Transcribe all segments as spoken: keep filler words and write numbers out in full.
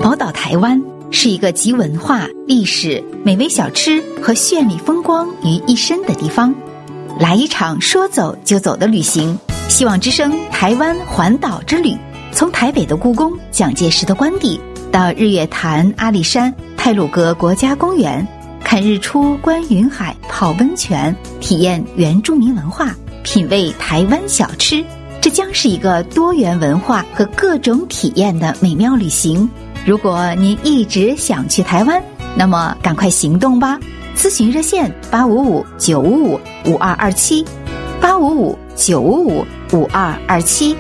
宝岛台湾是一个集文化、历史、美味小吃和绚丽风光于一身的地方。来一场说走就走的旅行，希望之声台湾环岛之旅，从台北的故宫、蒋介石的官邸，到日月潭、阿里山、太鲁阁国家公园，看日出、观云海、泡温泉，体验原住民文化，品味台湾小吃。这将是一个多元文化和各种体验的美妙旅行。如果您一直想去台湾，那么赶快行动吧！咨询热线八五五九五五五二二七，八五五九五五五二二七。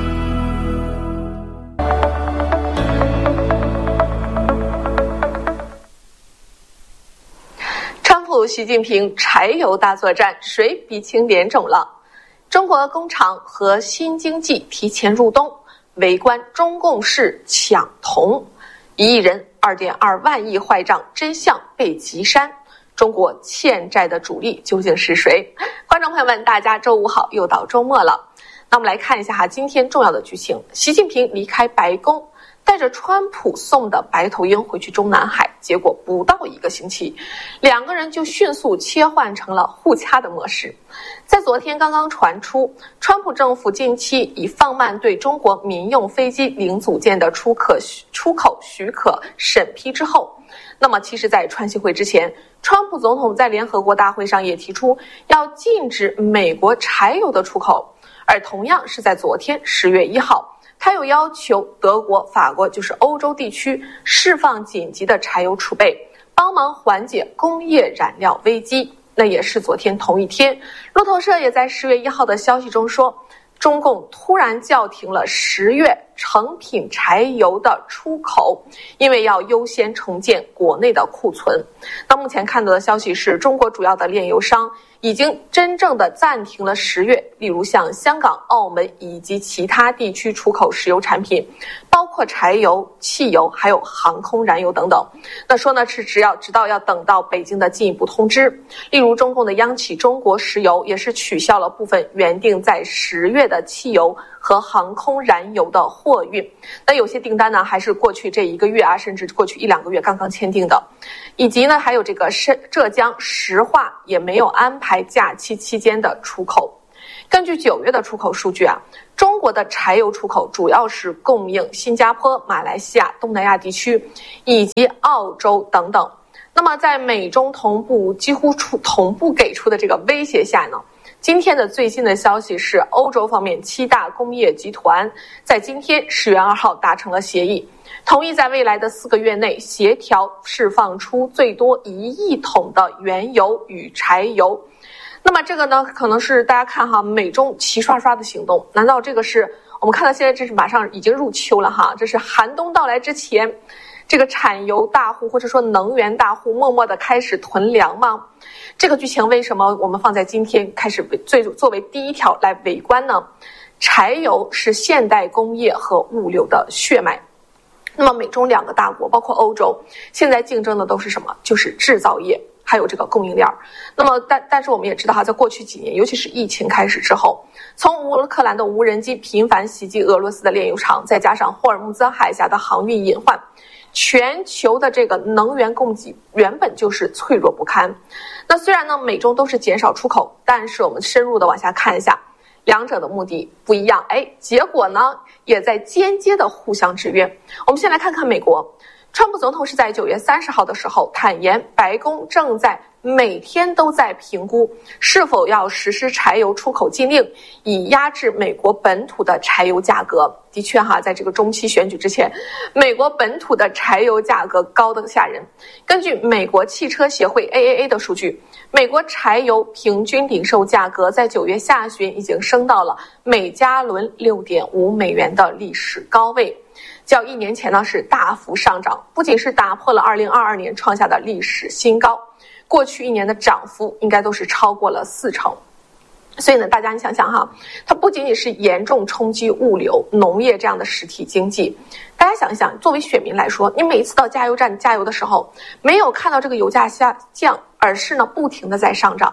川普、习近平柴油大作战，谁鼻青脸肿了？中国工厂和新经济提前入冬，围观中共式抢铜，一亿人二点二万亿坏账真相被急删。中国欠债的主力究竟是谁？观众朋友们，大家周五好，又到周末了。那我们来看一下哈，今天重要的剧情：习近平离开白宫，带着川普送的白头鹰回去中南海，结果不到一个星期，两个人就迅速切换成了互掐的模式。在昨天刚刚传出，川普政府近期已放慢对中国民用飞机零组件的出口出口许可审批之后，那么其实在川习会之前，川普总统在联合国大会上也提出要禁止美国柴油的出口，而同样是在昨天十月一号，他又要求德国、法国，就是欧洲地区释放紧急的柴油储备，帮忙缓解工业燃料危机。那也是昨天同一天，路透社也在十月一号的消息中说，中共突然叫停了十月成品柴油的出口，因为要优先重建国内的库存。那目前看到的消息是，中国主要的炼油商已经真正的暂停了十月，例如像香港、澳门以及其他地区出口石油产品，包括柴油、汽油，还有航空燃油等等。那说呢是只要直到要等到北京的进一步通知。例如中共的央企中国石油也是取消了部分原定在十月的汽油和航空燃油的货运。那有些订单呢还是过去这一个月啊，甚至过去一两个月刚刚签订的。以及呢还有这个浙江石化也没有安排假期期间的出口。根据九月的出口数据啊，中国的柴油出口主要是供应新加坡、马来西亚、东南亚地区以及澳洲等等。那么在美中同步几乎出同步给出的这个威胁下呢，今天的最新的消息是，欧洲方面七大工业集团在今天十月二号达成了协议，同意在未来的四个月内协调释放出最多一亿桶的原油与柴油。那么这个呢，可能是大家看哈，美中齐刷刷的行动，难道这个是我们看到现在这是马上已经入秋了哈？这是寒冬到来之前，这个产油大户或者说能源大户默默的开始囤粮吗？这个剧情为什么我们放在今天开始最作为第一条来围观呢？柴油是现代工业和物流的血脉。那么美中两个大国包括欧洲现在竞争的都是什么？就是制造业还有这个供应链。那么但但是我们也知道哈，在过去几年，尤其是疫情开始之后，从乌克兰的无人机频繁袭击俄罗斯的炼油厂，再加上霍尔木兹海峡的航运隐患，全球的这个能源供给原本就是脆弱不堪。那虽然呢美中都是减少出口，但是我们深入的往下看一下，两者的目的不一样，哎，结果呢也在间接的互相制约。我们先来看看美国，川普总统是在九月三十号的时候坦言，白宫正在每天都在评估是否要实施柴油出口禁令，以压制美国本土的柴油价格。的确哈，在这个中期选举之前，美国本土的柴油价格高得吓人。根据美国汽车协会 A A A 的数据，美国柴油平均零售价格在九月下旬已经升到了每加仑 六点五美元的历史高位，较一年前呢是大幅上涨，不仅是打破了二零二二年创下的历史新高，过去一年的涨幅应该都是超过了四成。所以呢，大家你想想哈，它不仅仅是严重冲击物流、农业这样的实体经济。大家想一想，作为选民来说，你每一次到加油站加油的时候，没有看到这个油价下降，而是呢不停的在上涨。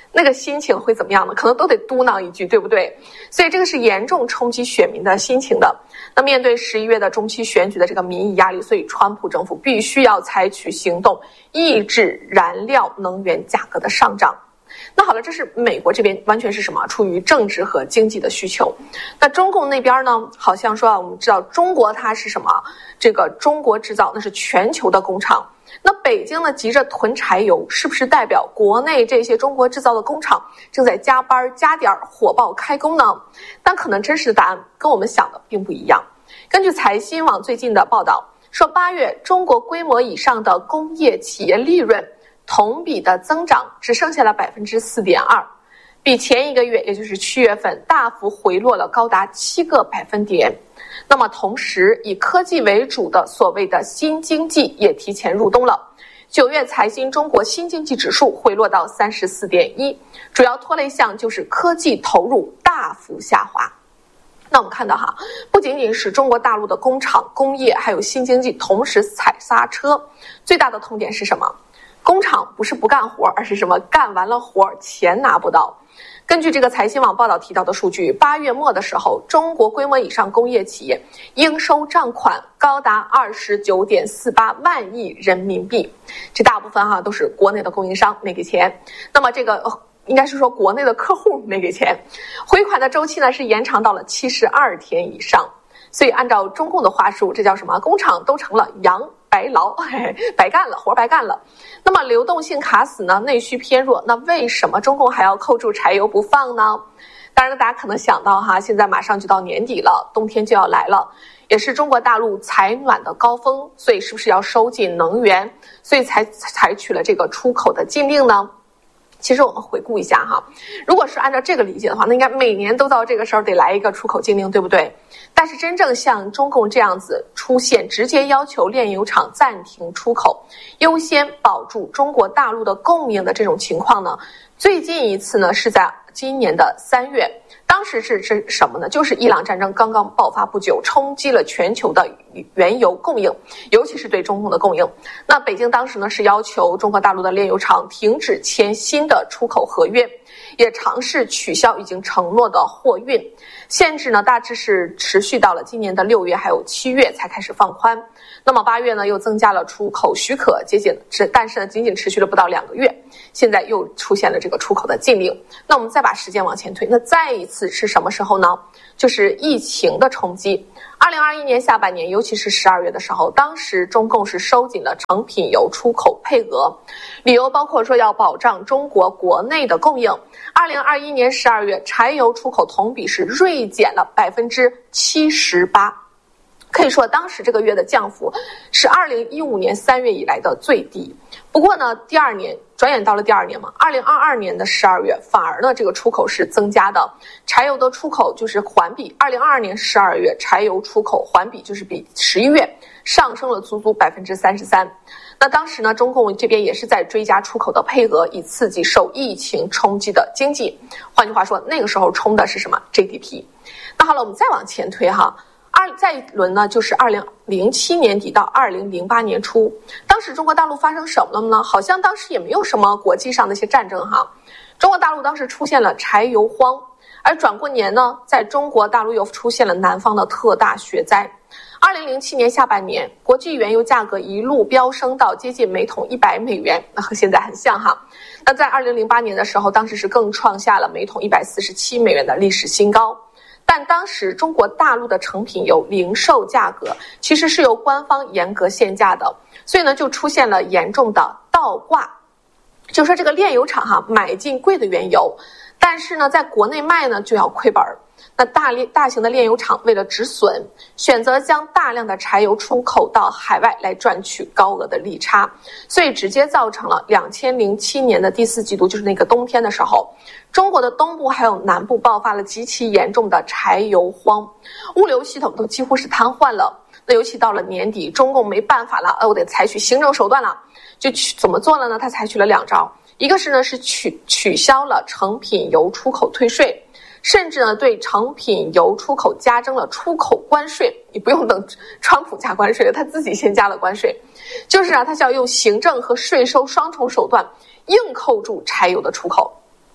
那个心情会怎么样呢？可能都得嘟囔一句，对不对？所以这个是严重冲击选民的心情的。那面对十一月的中期选举的这个民意压力，所以川普政府必须要采取行动，抑制燃料能源价格的上涨。那好了，这是美国这边完全是什么？出于政治和经济的需求。那中共那边呢？好像说啊，我们知道中国它是什么？这个中国制造那是全球的工厂。那北京呢急着囤柴油，是不是代表国内这些中国制造的工厂正在加班加点火爆开工呢？但可能真实的答案跟我们想的并不一样。根据财新网最近的报道说，八月中国规模以上的工业企业利润同比的增长只剩下了 百分之四点二， 比前一个月也就是七月份大幅回落了高达七个百分点。那么同时以科技为主的所谓的新经济也提前入冬了。九月财新中国新经济指数回落到 三十四点一， 主要拖累项就是科技投入大幅下滑。那我们看到哈，不仅仅是中国大陆的工厂工业还有新经济同时踩刹车，最大的痛点是什么？工厂不是不干活，而是什么？干完了活钱拿不到。根据这个财新网报道提到的数据，八月末的时候，中国规模以上工业企业应收账款高达 二十九点四八万亿人民币，这大部分哈都是国内的供应商没给钱。那么这个应该是说国内的客户没给钱，回款的周期呢是延长到了七十二天以上。所以按照中共的话术，这叫什么？工厂都成了羊白劳，嘿嘿，白干了，活白干了。那么流动性卡死呢，内需偏弱，那为什么中共还要扣住柴油不放呢？当然大家可能想到哈，现在马上就到年底了，冬天就要来了，也是中国大陆采暖的高峰，所以是不是要收紧能源，所以才采取了这个出口的禁令呢？其实我们回顾一下哈，如果是按照这个理解的话，那应该每年都到这个时候得来一个出口禁令，对不对？但是真正像中共这样子出现直接要求炼油厂暂停出口，优先保住中国大陆的供应的这种情况呢，最近一次呢是在今年的三月，当时是是什么呢？就是伊朗战争刚刚爆发不久，冲击了全球的原油供应，尤其是对中共的供应。那北京当时呢是要求中国大陆的炼油厂停止签新的出口合约，也尝试取消已经承诺的货运限制呢，大致是持续到了今年的六月还有七月才开始放宽。那么八月呢又增加了出口许可，接近但是呢仅仅持续了不到两个月，现在又出现了这个出口的禁令。那我们再把时间往前推，那再一次是什么时候呢？就是疫情的冲击。二零二一年下半年，尤其是十二月的时候，当时中共是收紧了成品油出口配额，理由包括说要保障中国国内的供应。二零二一年十二月，柴油出口同比是锐减了百分之七十八。可以说当时这个月的降幅是二零一五年三月以来的最低。不过呢，第二年转眼到了第二年嘛，二零二二年的十二月反而呢这个出口是增加的，柴油的出口就是环比二零二二年十二月柴油出口环比就是比十一月上升了足足百分之三十三。那当时呢，中共这边也是在追加出口的配额，以刺激受疫情冲击的经济。换句话说，那个时候冲的是什么 G D P。 那好了，我们再往前推哈。二再一轮呢，就是二零零七年底到二零零八年初，当时中国大陆发生什么了呢？好像当时也没有什么国际上的一些战争哈，中国大陆当时出现了柴油荒，而转过年呢，在中国大陆又出现了南方的特大雪灾。二零零七年下半年，国际原油价格一路飙升到接近每桶一百美元，那和现在很像哈。那在二零零八年的时候，当时是更创下了每桶一百四十七美元的历史新高。但当时中国大陆的成品油零售价格其实是由官方严格限价的，所以呢就出现了严重的倒挂，就说这个炼油厂哈买进贵的原油，但是呢在国内卖呢就要亏本。那大大型的炼油厂为了止损，选择将大量的柴油出口到海外来赚取高额的利差，所以直接造成了两千零七年的第四季度，就是那个冬天的时候，中国的东部还有南部爆发了极其严重的柴油荒，物流系统都几乎是瘫痪了。那尤其到了年底，中共没办法了，呃，我得采取行政手段了，就去怎么做了呢？他采取了两招，一个是呢是取取消了成品油出口退税。甚至呢，对成品油出口加征了出口关税，你不用等川普加关税了，他自己先加了关税。就是啊，他是要用行政和税收双重手段硬扣住柴油的出口。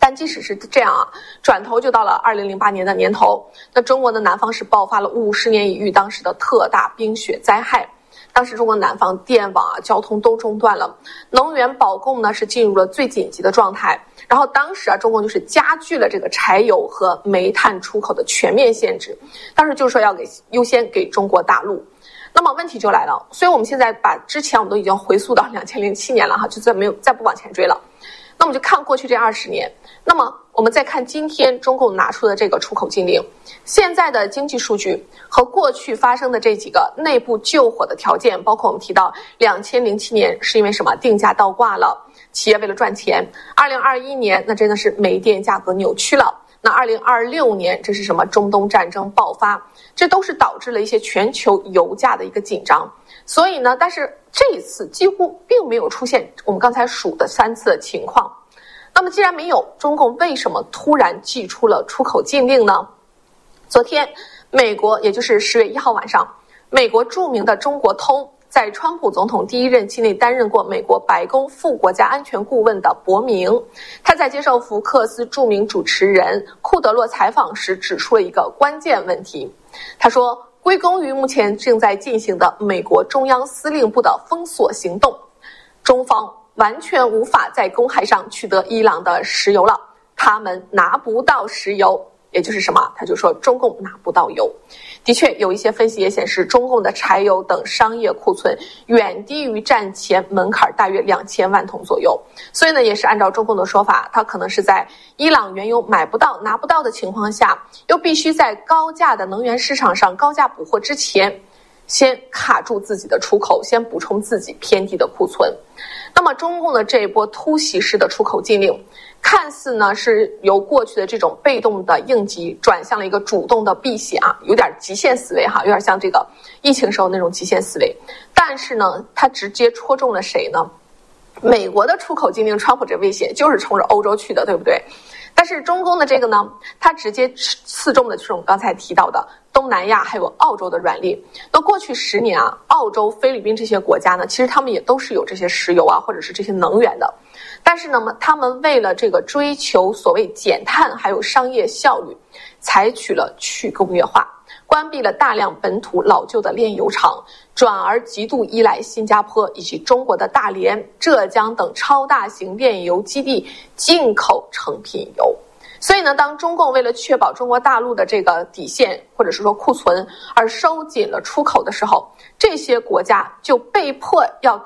但即使是这样啊，转头就到了二零零八年的年头，那中国的南方是爆发了五十年一遇当时的特大冰雪灾害。当时中国南方电网啊、交通都中断了，能源保供呢是进入了最紧急的状态。然后当时啊，中共就是加剧了这个柴油和煤炭出口的全面限制，当时就是说要给优先给中国大陆。那么问题就来了，所以我们现在把之前我们都已经回溯到两千零七年了哈，就再没有再不往前追了。那我们就看过去这二十年，那么我们再看今天中共拿出的这个出口禁令，现在的经济数据和过去发生的这几个内部救火的条件，包括我们提到两千零七年是因为什么定价倒挂了，企业为了赚钱，二零二一年那真的是煤电价格扭曲了，那二零二六年这是什么中东战争爆发，这都是导致了一些全球油价的一个紧张。所以呢，但是这一次几乎并没有出现我们刚才数的三次的情况。那么既然没有，中共为什么突然祭出了出口禁令呢？昨天美国也就是十月一号晚上，美国著名的中国通在川普总统第一任期内担任过美国白宫副国家安全顾问的伯明，他在接受福克斯著名主持人库德洛采访时指出了一个关键问题。他说，归功于目前正在进行的美国中央司令部的封锁行动，中方完全无法在公海上取得伊朗的石油了，他们拿不到石油，也就是什么？他就说中共拿不到油。的确，有一些分析也显示，中共的柴油等商业库存远低于战前门槛，大约两千万桶左右。所以呢，也是按照中共的说法，它可能是在伊朗原油买不到、拿不到的情况下，又必须在高价的能源市场上高价补货之前，先卡住自己的出口，先补充自己偏低的库存。那么中共的这一波突袭式的出口禁令，看似呢是由过去的这种被动的应急转向了一个主动的避险啊，有点极限思维哈，有点像这个疫情时候那种极限思维。但是呢，它直接戳中了谁呢？美国的出口禁令，川普这威胁就是冲着欧洲去的，对不对？但是中共的这个呢，它直接刺中的就是我们刚才提到的东南亚还有澳洲的软肋。那过去十年啊，澳洲、菲律宾这些国家呢，其实他们也都是有这些石油啊，或者是这些能源的。但是呢，他们为了这个追求所谓减碳还有商业效率，采取了去工业化，关闭了大量本土老旧的炼油厂，转而极度依赖新加坡以及中国的大连、浙江等超大型炼油基地进口成品油。所以呢，当中共为了确保中国大陆的这个底线或者是说库存而收紧了出口的时候，这些国家就被迫要